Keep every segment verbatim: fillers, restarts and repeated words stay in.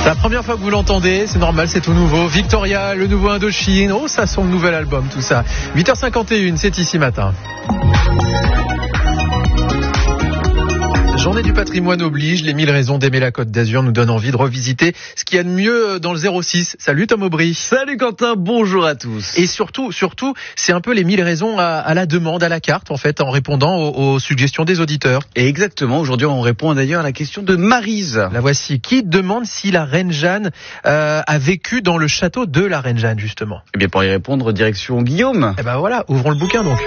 La première fois que vous l'entendez, c'est normal, c'est tout nouveau. Victoria, le nouveau Indochine, oh ça sent le nouvel album, tout ça. huit heures cinquante et une, c'est ici matin. Journée du patrimoine oblige, les mille raisons d'aimer la Côte d'Azur nous donnent envie de revisiter ce qu'il y a de mieux dans le zéro six. Salut Tom Aubry. Salut Quentin, bonjour à tous. Et surtout, surtout, c'est un peu les mille raisons à, à la demande, à la carte, en fait, en répondant aux, aux suggestions des auditeurs. Et exactement, aujourd'hui on répond d'ailleurs à la question de Maryse. La voici, qui demande si la reine Jeanne euh, a vécu dans le château de la reine Jeanne, justement. Eh bien pour y répondre, direction Guillaume. Eh ben voilà, ouvrons le bouquin donc.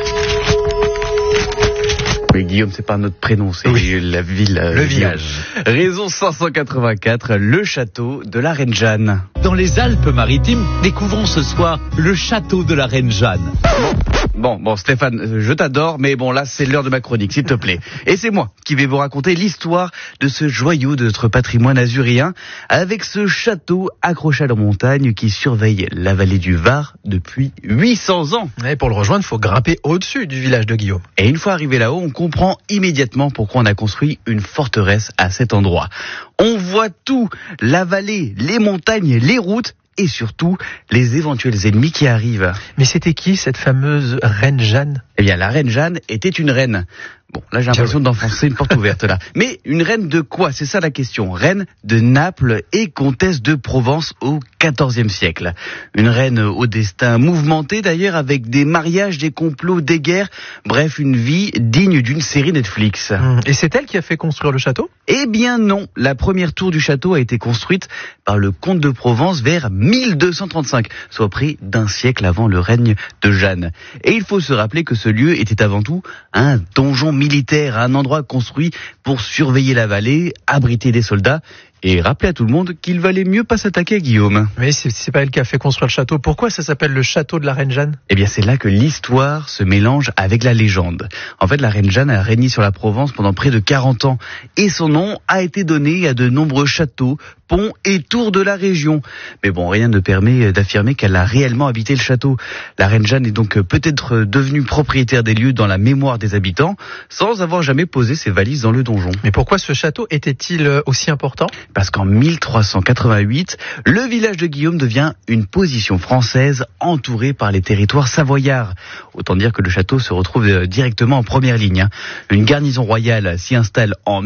Oui, Guillaume, c'est pas notre prénom, c'est oui. la ville, le, le village. Raison cinq cent quatre-vingt-quatre, le château de la reine Jeanne. Dans les Alpes-Maritimes, découvrons ce soir le château de la reine Jeanne. Bon, bon, Stéphane, je t'adore, mais bon, là, c'est l'heure de ma chronique, s'il te plaît. Et c'est moi qui vais vous raconter l'histoire de ce joyau de notre patrimoine azuréen, avec ce château accroché à la montagne qui surveille la vallée du Var depuis huit cents ans. Et pour le rejoindre, il faut grimper au-dessus du village de Guillaume. Et une fois arrivé là-haut, on comprend immédiatement pourquoi on a construit une forteresse à cet endroit. On voit tout, la vallée, les montagnes, les routes, et surtout les éventuels ennemis qui arrivent. Mais c'était qui cette fameuse reine Jeanne ? Eh bien, la reine Jeanne était une reine. Bon, là j'ai l'impression oui. d'enfoncer une porte ouverte là. Mais une reine de quoi ? C'est ça la question. Reine de Naples et comtesse de Provence au quatorzième siècle. Une reine au destin mouvementé d'ailleurs, avec des mariages, des complots, des guerres. Bref, une vie digne d'une série Netflix. Et c'est elle qui a fait construire le château ? Eh bien non, la première tour du château a été construite par le comte de Provence vers mille deux cent trente-cinq, soit près d'un siècle avant le règne de Jeanne. Et il faut se rappeler que ce lieu était avant tout un donjon militaire, un endroit construit pour surveiller la vallée, abriter des soldats et rappeler à tout le monde qu'il valait mieux pas s'attaquer à Guillaume. Mais c'est, c'est pas elle qui a fait construire le château. Pourquoi ça s'appelle le château de la reine Jeanne ? Eh bien c'est là que l'histoire se mélange avec la légende. En fait, la reine Jeanne a régné sur la Provence pendant près de quarante ans et son nom a été donné à de nombreux châteaux, ponts et tours de la région. Mais bon, rien ne permet d'affirmer qu'elle a réellement habité le château. La reine Jeanne est donc peut-être devenue propriétaire des lieux dans la mémoire des habitants, sans avoir jamais posé ses valises dans le donjon. Mais pourquoi ce château était-il aussi important ? Parce qu'en mille trois cent quatre-vingt-huit, le village de Guillaume devient une position française entourée par les territoires savoyards. Autant dire que le château se retrouve directement en première ligne. Une garnison royale s'y installe en